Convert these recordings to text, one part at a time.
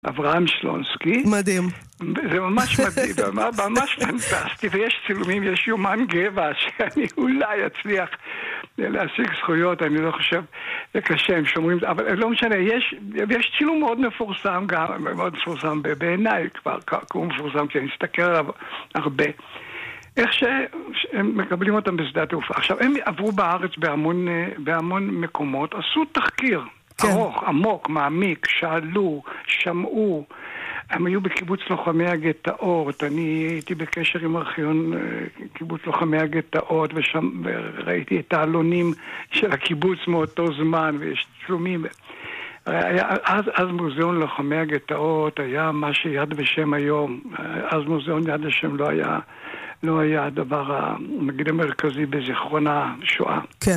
אברהם שלונסקי. מדהים. זה ממש מדהים, ממש פנטסטי, ויש צילומים, יש יומן גבע שאני אולי אצליח להשיג זכויות, אני לא חושב, זה קשה, הם שומרים, אבל לא משנה, יש צילום מאוד מפורסם גם, מאוד מפורסם בעיניי, כבר הוא מפורסם כי אני אסתכל עליו הרבה. איך שהם מקבלים אותם בשדה התעופה. עכשיו, הם עברו בארץ בהמון מקומות, עשו תחקיר ארוך, עמוק, מעמיק, שאלו, שמעו, הם היו בקיבוץ לוחמי הגטאות, אני הייתי בקשר עם ארכיון קיבוץ לוחמי הגטאות, וראיתי את העלונים של הקיבוץ מאותו זמן, ויש צלומים. אז מוזיאון לוחמי הגטאות היה מה שיד ושם היום, אז מוזיאון יד ושם לא היה הדבר, נגיד, המרכזי בזיכרון השואה. כן.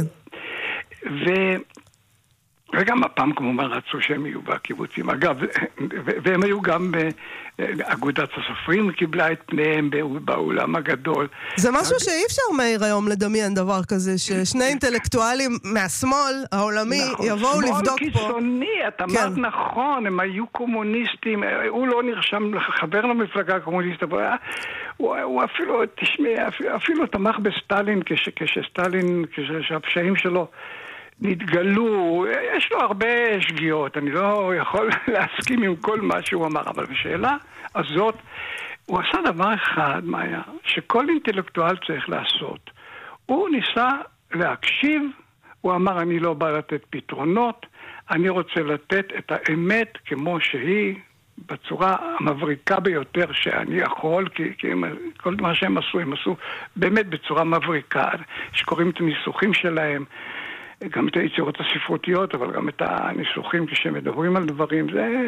וגם הפעם כמובן רצו שהם יהיו בקיבוצים. אגב, והם היו גם באגודת הסופרים, קיבלה את פניהם באולם הגדול. זה משהו שאי אפשר מהיר היום לדמיין דבר כזה, ששני אינטלקטואלים מהשמאל העולמי יבואו לבדוק פה. שמאל קיצוני, את אמרת נכון, הם היו קומוניסטים, הוא לא נרשם לחבר למפלגה הקומוניסטית, אבל הוא אפילו תמך בסטלין, כשהפשעים שלו נתגלו, יש לו הרבה שגיאות, אני לא יכול להסכים עם כל מה שהוא אמר, אבל בשאלה הזאת, הוא עשה דבר אחד, מאיה, שכל אינטלקטואל צריך לעשות. הוא ניסה להקשיב, הוא אמר, אני לא בא לתת פתרונות, אני רוצה לתת את האמת כמו שהיא, בצורה המבריקה ביותר שאני יכול, כי כל מה שהם עשו, הם עשו באמת בצורה מבריקה, שקוראים את הניסוחים שלהם, גם את היצירות הספרותיות, אבל גם את הניסוחים כשמדברים על דברים,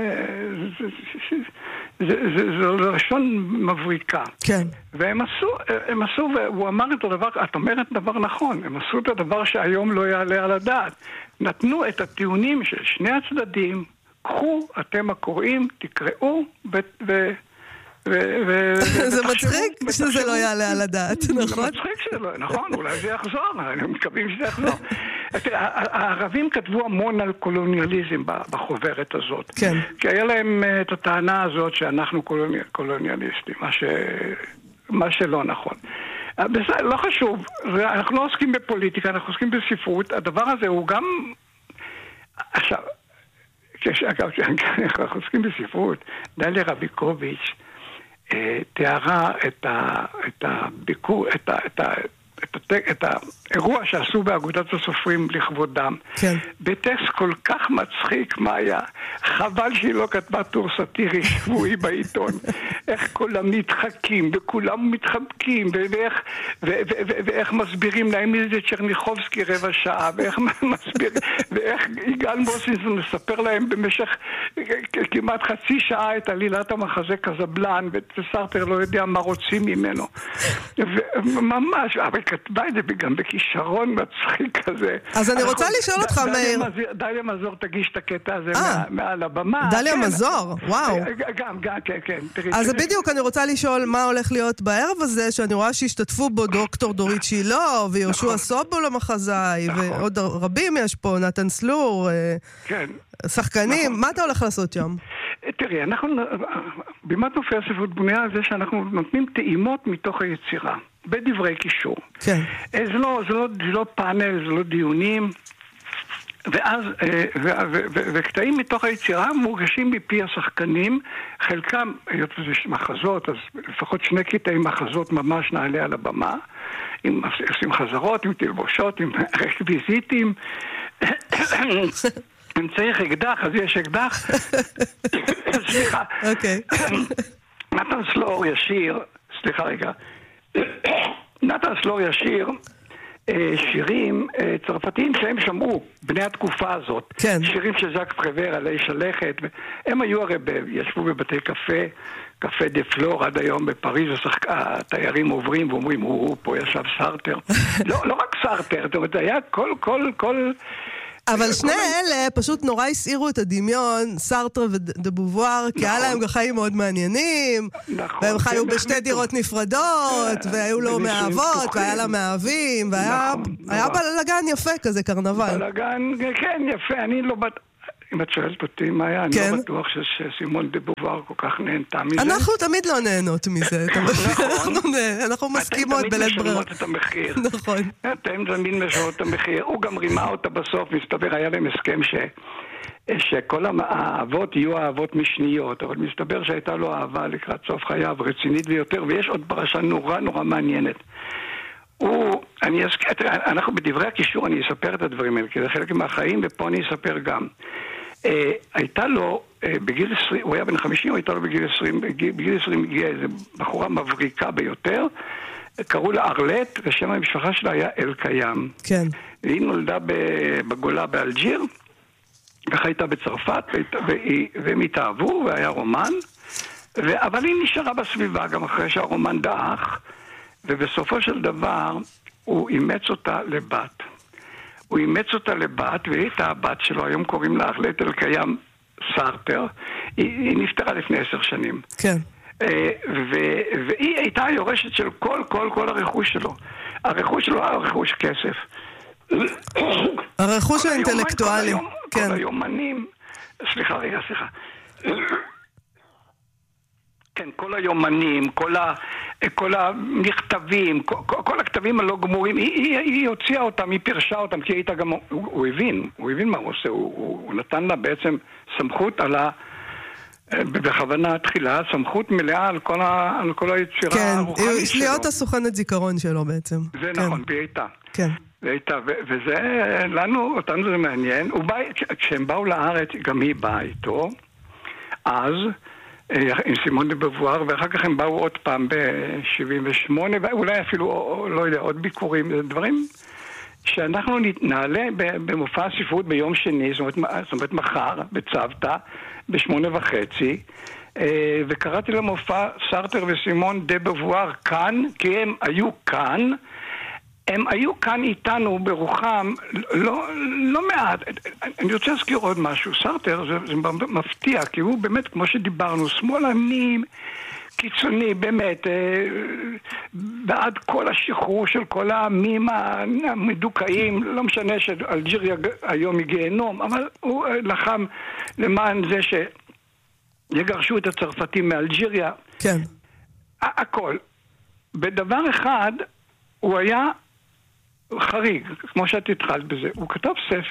זה לשון מבריקה. כן. והם עשו, והוא אמר את הדבר, את אומרת דבר נכון, הם עשו את הדבר שהיום לא יעלה על הדעת. נתנו את הטיעונים של שני הצדדים, קחו, אתם הקוראים, תקראו, זה מצחיק שזה לא יעלה על הדעת, נכון? זה מצחיק שזה לא, נכון, אולי זה יחזור, אני מקווים שזה יחזור. הערבים כתבו המון על קולוניאליזם בחוברת הזאת. כן. כי היה להם את הטענה הזאת שאנחנו קולוניאליסטים, מה שלא נכון. לא חשוב, אנחנו לא עוסקים בפוליטיקה, אנחנו עוסקים בספרות, הדבר הזה הוא גם... עכשיו, אנחנו עוסקים בספרות, דליה רביקוביץ' תיארה את הביקור, את האירוע שעשו באגודת הסופרים לכבודם. כן. בטקסט כל כך מצחיק, מה היה? חבל שהיא לא כתבה טור סאטירי שבועי בעיתון. איך כולם נדחקים, וכולם מתחבקים, ואיך מסבירים להם מי זה צ'רניחובסקי רבע שעה, ואיך יגאל מוסינסון מספר להם במשך כמעט חצי שעה את עלילת המחזה קזבלן, וסרטר לא יודע מה רוצים ממנו. וממש, אבל כתבה את זה גם בכישרון מצחיק כזה. אז אני רוצה לשאול אותך, מאיר. דליה מזור תגיש את הקטע הזה מעל הבמה. דליה מזור, וואו. גם, כן. אז בדיוק אני רוצה לשאול מה הולך להיות בערב הזה, שאני רואה שהשתתפו בו דוקטור דורית שילה, ויהושע סובול המחזאי, ועוד רבים יש פה, נתן סלור, שחקנים. מה אתה הולך לעשות שם? תראי, אנחנו בימת מופעי הספרות בנויה על זה שאנחנו נותנים טעימות מתוך היצירה. בדברי קישור. כן. זה לא פאנל, זה לא דיונים, ואז, וקטעים מתוך היצירה מורגשים מפי השחקנים, חלקם, היות וזה מחזות, אז לפחות שני קטעים מחזות ממש נעלה על הבמה, עושים חזרות, עם תלבושות, עם רקוויזיטים, אם צריך אקדח, אז יש אקדח. סליחה. אוקיי. נתן סלור ישיר, סליחה רגע, נתן סלור ישיר שירים צרפתיים שהם שמעו בני התקופה הזאת. כן. שירים של ז'אק פרוור על איש הלכת. הם היו הרי ישבו בבתי קפה דה פלור עד היום בפריז, התיירים עוברים ואומרים, פה ישב סרטר. לא רק סרטר, זאת אומרת, היה כל אבל שני אלה פשוט נורא הסעירו את הדמיון, סרטר ודבובואר, כי היה להם חיים מאוד מעניינים, והם חיו בשתי דירות נפרדות, והיו לו מאהבות, והיה לה מאהבים, והיה בלגן יפה כזה, קרנבל. בלגן, כן, יפה, אני לא... אם את שואלת אותי, מאיה, אני לא בטוח שסימון דה בובואר כל כך נהנתה מזה. אנחנו תמיד לא נהנות מזה. אנחנו מסכימות בלית ברירה. אתם תמיד משלמות את המחיר. נכון. אתם תמיד משלמות את המחיר. הוא גם רימה אותה בסוף, מסתבר, היה להם הסכם שכל האהבות יהיו אהבות משניות, אבל מסתבר שהייתה לו אהבה לקראת סוף חייו, רצינית ויותר, ויש עוד פרשה נורא נורא מעניינת. אנחנו בדברי הקישור, אני אספר את הדברים האלה, כי זה חלק מהחיים, ופה אני אספר גם. הייתה לו, בגיל 20, הוא היה בן 50, הייתה לו בגיל 20, בגיל 20 הגיעה איזו בחורה מבריקה ביותר, קראו לה ארלט, ושם המשפחה שלה היה אל-קיים. כן. היא נולדה בגולה באלג'יר, וכך הייתה בצרפת, והם התאהבו, והיה רומן, אבל היא נשארה בסביבה גם אחרי שהרומן דאח, ובסופו של דבר הוא אימץ אותה לבת. הוא אימץ אותה לבת, והיא הייתה הבת שלו, היום קוראים לה ארלט אל-קיים סארטר. היא נפטרה לפני 10 שנים. כן. והיא הייתה היורשת של כל הרכוש שלו. הרכוש שלו היה רכוש כסף. הרכוש האינטלקטואלי. כל היומנים, סליחה. כן, כל היומנים, כל המכתבים, כל הכתבים הלא גמורים, היא הוציאה אותם, היא פרשה אותם, כי הייתה גם, הוא הבין מה הוא עושה, הוא נתן לה בעצם סמכות בכוונה תחילה, סמכות מלאה על כל היצירה הרוחנית שלו. כן, להיות הסוכנת זיכרון שלו בעצם. זה נכון, והיא הייתה. כן. וזה, אותנו זה מעניין, כשהם באו לארץ, גם היא באה איתו, אז, עם סימון דה בובואר, ואחר כך הם באו עוד פעם ב-78, ואולי אפילו, לא יודע, עוד ביקורים, זה דברים שאנחנו נעלה במופע הספרות ביום שני, זאת אומרת מחר, בצוותא, ב8:30, וקראתי למופע סארטר וסימון דה בובואר כאן, כי הם היו כאן, הם היו כאן איתנו ברוחם, לא מעט. אני רוצה להזכיר עוד משהו. סארטר זה מפתיע, כי הוא באמת, כמו שדיברנו, שמאלני, קיצוני, באמת, בעד כל השחרור של כל העמים המדוכאים, לא משנה שאלג'יריה היום היא גיהנום, אבל הוא לחם למען זה שיגרשו את הצרפתים מאלג'יריה. כן. הכל. בדבר אחד, הוא היה חריג, כמו שאת התחלת בזה. הוא כתב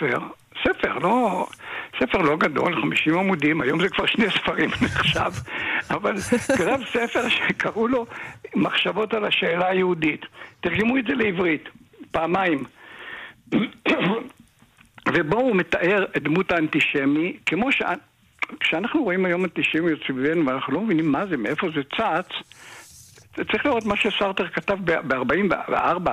ספר לא גדול, 50 עמודים, היום זה כבר 2 ספרים נחשב, אבל כתב ספר שקראו לו מחשבות על השאלה היהודית. תרגמו את זה לעברית, פעמיים. ובו הוא מתאר את דמות האנטישמי, כמו כשאנחנו רואים היום אנטישמיות סביבנו, ואנחנו לא מבינים מה זה, מאיפה זה צץ, צריך לראות מה שסארטר כתב ב-44,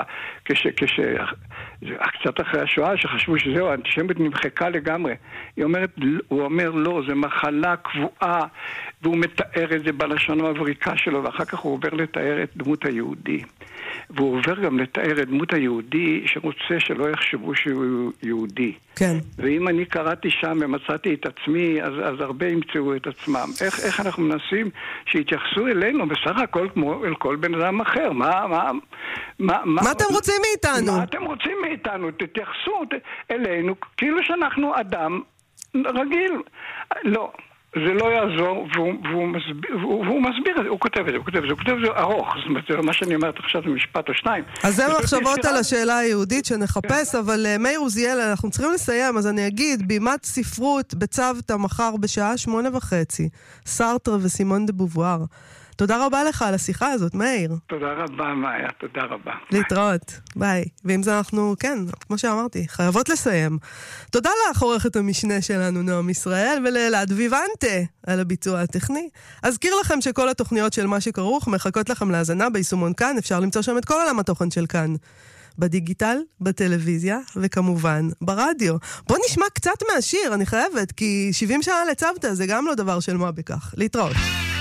קצת אחרי השואה, שחשבו שזהו, האנטישמיות נמחקה לגמרי. הוא אומר לא, זה מחלה קבועה, והוא מתאר את זה בלשון המבריקה שלו, ואחר כך הוא עובר לתאר את דמות היהודי. והוא עובר גם לתאר את דמות היהודי שרוצה שלא יחשבו שהוא יהודי. כן. ואם אני קראתי שם ומצאתי את עצמי, אז הרבה ימצאו את עצמם. איך אנחנו מנסים שיתייחסו אלינו בסך הכל כמו אל כל בן אדם אחר? מה אתם רוצים מאיתנו? מה אתם רוצים מאיתנו? תתייחסו אלינו כאילו שאנחנו אדם רגיל. לא. זה לא יעזור, והוא מסביר את זה, הוא כותב את זה ארוך, זאת אומרת, זה לא מה שאני אומרת עכשיו, זה משפט או 2. אז זה מחשבות על השאלה היהודית שנחפש, אבל מאיר עוזיאל, אנחנו צריכים לסיים, אז אני אגיד, בימת ספרות בצוותא מחר בשעה 8:30, סארטר וסימון דה בובואר. תודה רבה לך על השיחה הזאת, מאיר. תודה רבה, מאיה, תודה רבה. להתראות, ביי. ועם זה אנחנו, כן, כמו שאמרתי, חייבות לסיים. תודה לך, עורכת המשנה שלנו, נועם ישראל, ולאלעד ויוונטה על הביצוע הטכני. אזכיר לכם שכל התוכניות של מה שכרוך מחכות לכם להאזנה ביישומון כאן, אפשר למצוא שם את כל עולם התוכן של כאן. בדיגיטל, בטלוויזיה, וכמובן ברדיו. בוא נשמע קצת מהשיר, אני חייבת, כי 70 שנה לצוותא זה גם לא דבר של מה בכך. להתראות.